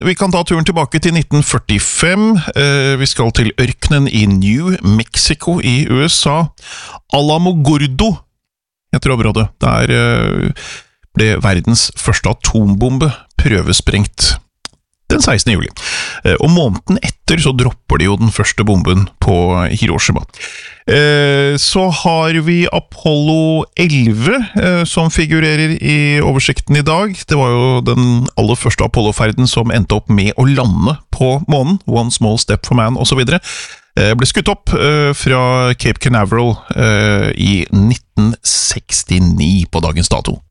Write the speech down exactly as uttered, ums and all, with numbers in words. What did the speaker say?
Vi kan ta turen tilbake til nitten førtifem. Vi skal til ørkenen i New Mexico i U S A. Alamogordo heter området. Der ble verdens første atombombe prøvesprengt den sekstende juli. Og måneden etter så dropper de jo den første bomben på Hiroshima. Så har vi Apollo elleve som figurerer i oversikten i dag. Det var jo den aller første Apollo-ferden som endte opp med å lande på månen. One small step for man, og så videre. Ble skutt opp fra Cape Canaveral i nitten sekstini på dagens dato.